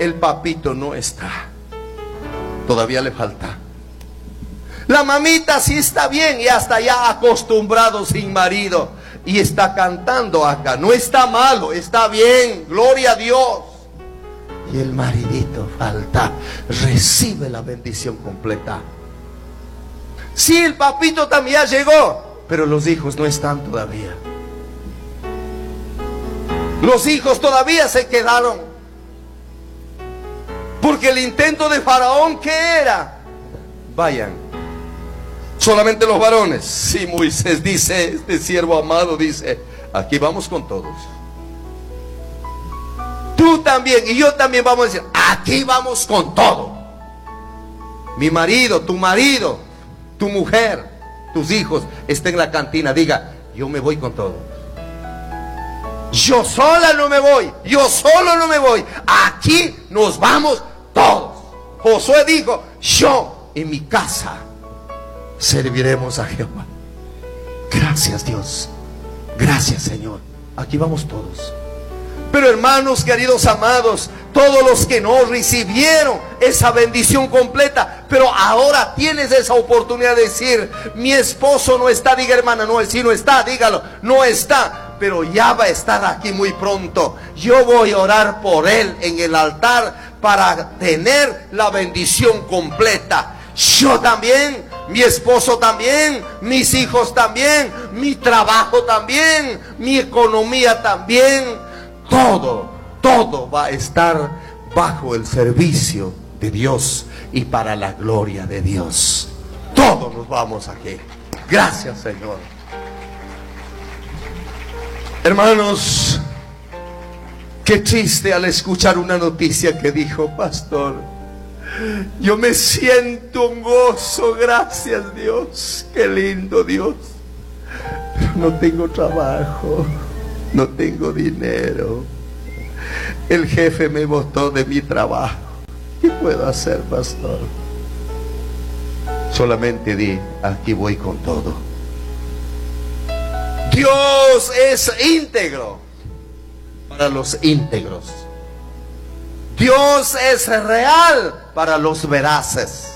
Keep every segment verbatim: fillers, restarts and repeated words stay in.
el papito no está, todavía le falta. La mamita sí está bien y hasta ya acostumbrado sin marido y está cantando acá, no está malo, está bien, gloria a Dios. Y el maridito falta, recibe la bendición completa. Sí, el papito también ya llegó, pero los hijos no están todavía. Los hijos todavía se quedaron. Porque el intento de Faraón, ¿qué era? Vayan, solamente los varones. Sí, Moisés dice, este siervo amado dice, aquí vamos con todos. Tú también y yo también vamos a decir, aquí vamos con todo. Mi marido, tu marido, tu mujer, tus hijos estén en la cantina, diga, yo me voy con todo. Yo sola no me voy, yo solo no me voy. Aquí nos vamos todos. Josué dijo, yo y mi casa serviremos a Jehová. Gracias, Dios. Gracias, Señor. Aquí vamos todos. Pero hermanos queridos amados, todos los que no recibieron esa bendición completa, pero ahora tienes esa oportunidad de decir, mi esposo no está, diga hermana, no, si no está, dígalo, no está, pero ya va a estar aquí muy pronto. Yo voy a orar por él en el altar para tener la bendición completa. Yo también, mi esposo también, mis hijos también, mi trabajo también, mi economía también. Todo, todo va a estar bajo el servicio de Dios y para la gloria de Dios. Todos nos vamos aquí. Gracias, Señor. Hermanos, qué triste al escuchar una noticia que dijo, pastor, yo me siento un gozo, gracias Dios, qué lindo Dios, pero no tengo trabajo. No tengo dinero. El jefe me botó de mi trabajo. ¿Qué puedo hacer, pastor? Solamente di, aquí voy con todo. Dios es íntegro para los íntegros. Dios es real para los veraces.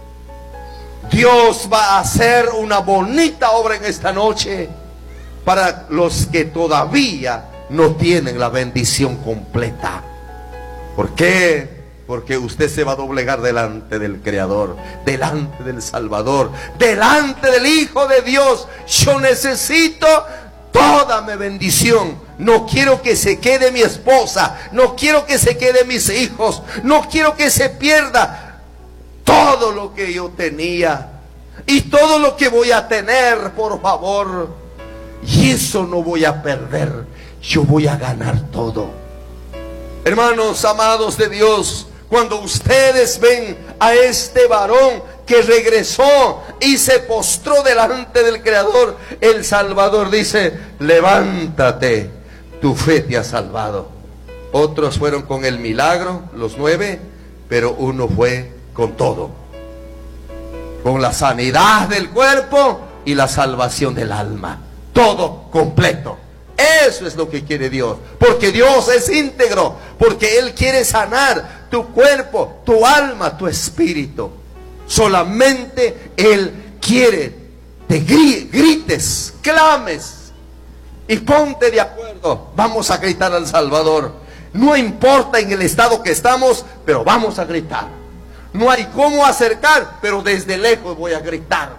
Dios va a hacer una bonita obra en esta noche para los que todavía no tienen la bendición completa. ¿Por qué? Porque usted se va a doblegar delante del Creador, delante del Salvador, delante del Hijo de Dios. Yo necesito toda mi bendición. No quiero que se quede mi esposa, no quiero que se quede mis hijos, no quiero que se pierda todo lo que yo tenía y todo lo que voy a tener, por favor. Y eso no voy a perder, yo voy a ganar todo. Hermanos amados de Dios, cuando ustedes ven a este varón que regresó y se postró delante del Creador, el Salvador dice, levántate, tu fe te ha salvado. Otros fueron con el milagro, los nueve, pero uno fue con todo, con la sanidad del cuerpo y la salvación del alma. Todo completo. Eso es lo que quiere Dios. Porque Dios es íntegro. Porque Él quiere sanar tu cuerpo, tu alma, tu espíritu. Solamente Él quiere te grites, clames y ponte de acuerdo. Vamos a gritar al Salvador. No importa en el estado que estamos, pero vamos a gritar. No hay cómo acercar, pero desde lejos voy a gritar.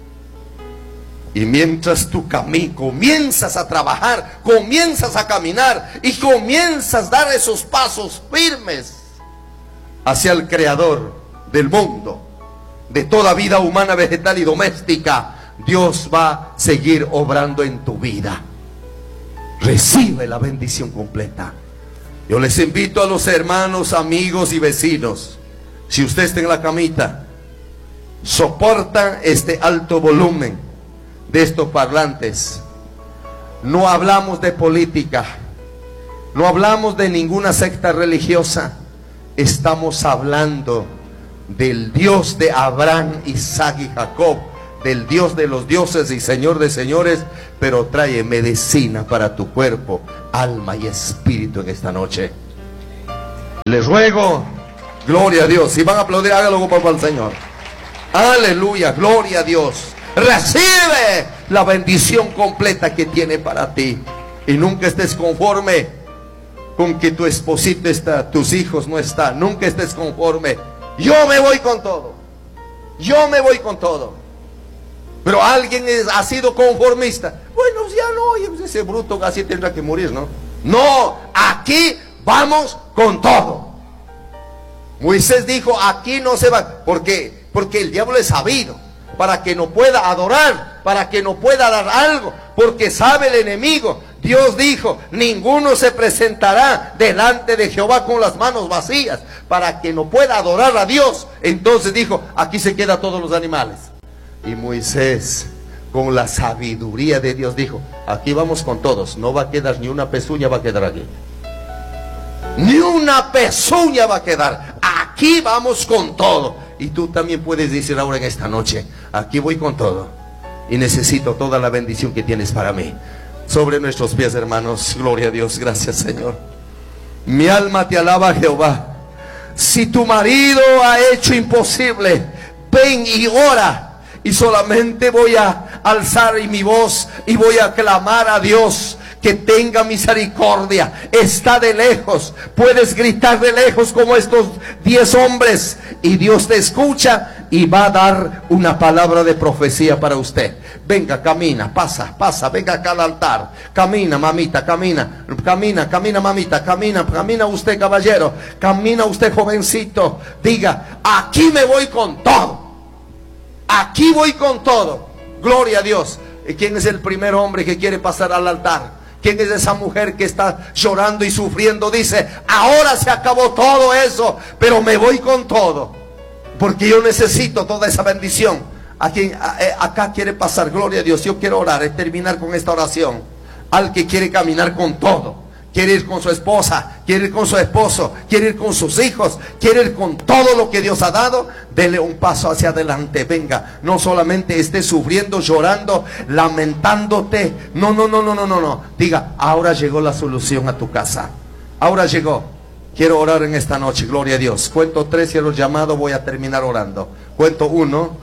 Y mientras tú caminas, comienzas a trabajar, comienzas a caminar y comienzas a dar esos pasos firmes hacia el Creador del mundo, de toda vida humana, vegetal y doméstica, Dios va a seguir obrando en tu vida. Recibe la bendición completa. Yo les invito a los hermanos, amigos y vecinos, si usted está en la camita, soporta este alto volumen de estos parlantes. No hablamos de política, no hablamos de ninguna secta religiosa. Estamos hablando del Dios de Abraham, Isaac y Jacob, del Dios de los dioses y Señor de señores, pero trae medicina para tu cuerpo, alma y espíritu en esta noche. Les ruego, gloria a Dios. Si van a aplaudir, hágalo para el Señor. Aleluya, gloria a Dios. Recibe la bendición completa que tiene para ti. Y nunca estés conforme con que tu esposito está, tus hijos no están. Nunca estés conforme. Yo me voy con todo. Yo me voy con todo. Pero alguien es, ha sido conformista. Bueno, ya no, oye, pues ese bruto así tendrá que morir, ¿no? No, aquí vamos con todo. Moisés dijo, aquí no se va. ¿Por qué? Porque el diablo es sabido, para que no pueda adorar, para que no pueda dar algo, porque sabe el enemigo. Dios dijo, ninguno se presentará delante de Jehová con las manos vacías, para que no pueda adorar a Dios. Entonces dijo, aquí se quedan todos los animales. Y Moisés, con la sabiduría de Dios, dijo, aquí vamos con todos, no va a quedar ni una pezuña, va a quedar aquí. Ni una pezuña va a quedar. Aquí vamos con todo. Y tú también puedes decir ahora en esta noche, aquí voy con todo. Y necesito toda la bendición que tienes para mí. Sobre nuestros pies, hermanos. Gloria a Dios. Gracias, Señor. Mi alma te alaba, Jehová. Si tu marido ha hecho imposible, ven y ora. Y solamente voy a alzar mi voz y voy a clamar a Dios que tenga misericordia. Está de lejos, puedes gritar de lejos como estos diez hombres, y Dios te escucha y va a dar una palabra de profecía para usted. Venga, camina, pasa, pasa, venga acá al altar. Camina, mamita, camina, camina, camina, mamita, camina, camina usted, caballero, camina usted, jovencito. Diga, aquí me voy con todo. Aquí voy con todo. Gloria a Dios. ¿Y quién es el primer hombre que quiere pasar al altar? ¿Quién es esa mujer que está llorando y sufriendo? Dice, ahora se acabó todo eso, pero me voy con todo, porque yo necesito toda esa bendición. Aquí, acá quiere pasar, gloria a Dios. Yo quiero orar y terminar con esta oración. Al que quiere caminar con todo, quiere ir con su esposa, quiere ir con su esposo, quiere ir con sus hijos, quiere ir con todo lo que Dios ha dado, dele un paso hacia adelante. Venga, no solamente esté sufriendo, llorando, lamentándote. No, no, no, no, no, no, no. Diga, ahora llegó la solución a tu casa. Ahora llegó. Quiero orar en esta noche, gloria a Dios. Cuento tres, cierro el llamado, voy a terminar orando. Cuento uno.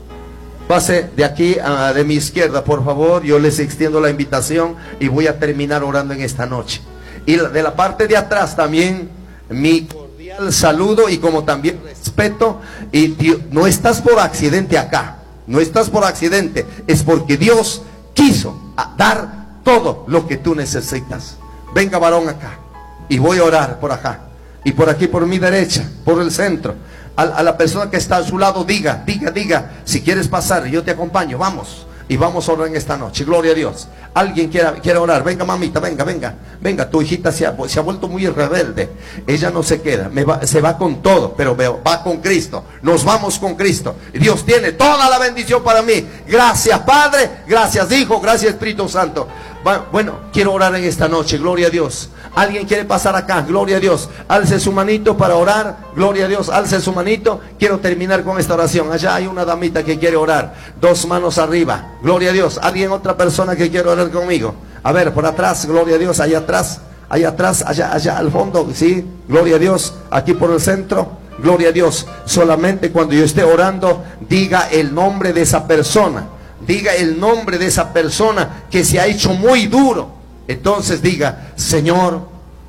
Pase de aquí a, de mi izquierda, por favor. Yo les extiendo la invitación y voy a terminar orando en esta noche. Y de la parte de atrás también mi cordial saludo y como también respeto. Y Dios, no estás por accidente acá, no estás por accidente, es porque Dios quiso dar todo lo que tú necesitas. Venga, varón, acá, y voy a orar por acá y por aquí, por mi derecha, por el centro. A, a la persona que está a su lado, diga, diga, diga, si quieres pasar, yo te acompaño, vamos. Y vamos a orar en esta noche, gloria a Dios. Alguien quiera, quiera orar, venga, mamita, venga, venga, venga. Tu hijita se ha, se ha vuelto muy rebelde. Ella no se queda, me va, se va con todo, pero veo, va con Cristo. Nos vamos con Cristo. Y Dios tiene toda la bendición para mí. Gracias, Padre, gracias, Hijo, gracias, Espíritu Santo. Bueno, quiero orar en esta noche, gloria a Dios. Alguien quiere pasar acá, gloria a Dios. Alce su manito para orar, gloria a Dios. Alce su manito. Quiero terminar con esta oración. Allá hay una damita que quiere orar. Dos manos arriba, gloria a Dios. Alguien, otra persona que quiere orar conmigo. A ver, por atrás, gloria a Dios. Allá atrás, allá atrás, allá, allá al fondo, sí, gloria a Dios. Aquí por el centro, gloria a Dios. Solamente cuando yo esté orando, diga el nombre de esa persona. Diga el nombre de esa persona que se ha hecho muy duro. Entonces diga, Señor,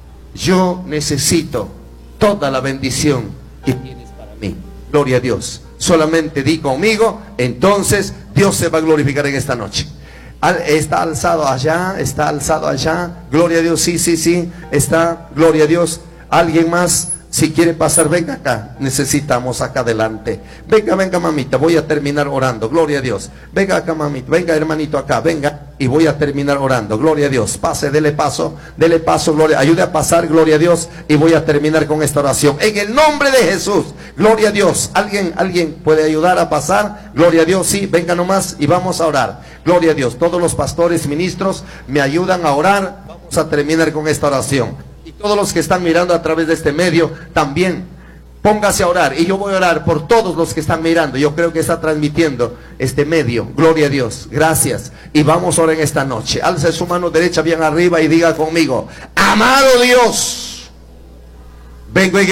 yo necesito toda la bendición que tienes para mí. Gloria a Dios. Solamente di conmigo, entonces Dios se va a glorificar en esta noche. Está alzado allá, está alzado allá. Gloria a Dios, sí, sí, sí. Está, gloria a Dios. Alguien más. Si quiere pasar, venga acá. Necesitamos acá adelante. Venga, venga, mamita. Voy a terminar orando. Gloria a Dios. Venga acá, mamita. Venga, hermanito, acá. Venga. Y voy a terminar orando. Gloria a Dios. Pase, dele paso. Dele paso, gloria. Ayude a pasar, gloria a Dios. Y voy a terminar con esta oración. En el nombre de Jesús. Gloria a Dios. ¿Alguien, alguien puede ayudar a pasar? Gloria a Dios. Sí, venga nomás y vamos a orar. Gloria a Dios. Todos los pastores, ministros, me ayudan a orar. Vamos a terminar con esta oración. Todos los que están mirando a través de este medio, también póngase a orar. Y yo voy a orar por todos los que están mirando. Yo creo que está transmitiendo este medio. Gloria a Dios. Gracias. Y vamos a orar en esta noche. Alce su mano derecha bien arriba y diga conmigo, amado Dios, vengo en